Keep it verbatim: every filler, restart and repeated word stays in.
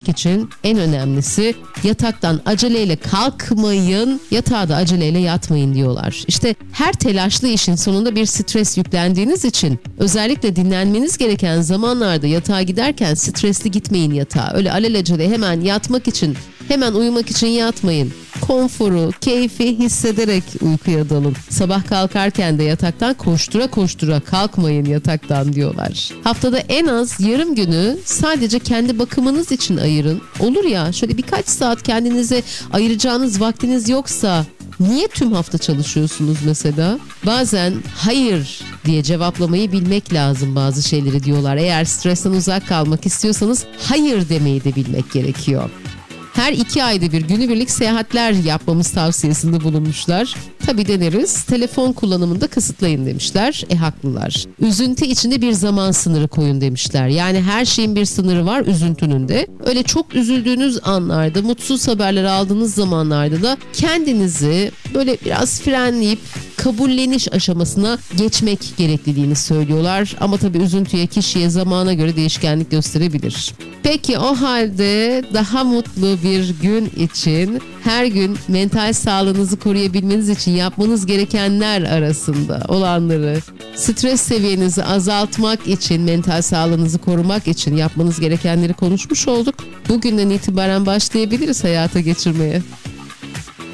için en önemlisi yataktan aceleyle kalkmayın, yatağa da aceleyle yatmayın diyorlar. İşte her telaşlı işin sonunda bir stres yüklendiğiniz için özellikle dinlenmeniz gereken zamanlarda yatağa giderken stresli gitmeyin yatağa. Öyle alelacele hemen yatmak için, hemen uyumak için yatmayın. Konforu, keyfi hissederek uykuya dalın. Sabah kalkarken de yataktan koştura koştura kalkmayın yataktan diyorlar. Haftada en az yarım günü sadece kendi bakımınız için ayırın. Olur ya, şöyle birkaç saat kendinize ayıracağınız vaktiniz yoksa niye tüm hafta çalışıyorsunuz mesela? Bazen hayır diye cevaplamayı bilmek lazım bazı şeyleri diyorlar. Eğer stresten uzak kalmak istiyorsanız hayır demeyi de bilmek gerekiyor. Her iki ayda bir günübirlik seyahatler yapmamız tavsiyesinde bulunmuşlar. Tabii deneriz, telefon kullanımında kısıtlayın demişler. E haklılar. Üzüntü içinde bir zaman sınırı koyun demişler. Yani her şeyin bir sınırı var, üzüntünün de. Öyle çok üzüldüğünüz anlarda, mutsuz haberler aldığınız zamanlarda da kendinizi böyle biraz frenleyip kabulleniş aşamasına geçmek gerekliliğini söylüyorlar. Ama tabii üzüntüye, kişiye, zamana göre değişkenlik gösterebilir. Peki o halde daha mutlu bir gün için, her gün mental sağlığınızı koruyabilmeniz için yapmanız gerekenler arasında olanları, stres seviyenizi azaltmak için, mental sağlığınızı korumak için yapmanız gerekenleri konuşmuş olduk. Bugünden itibaren başlayabiliriz hayata geçirmeye.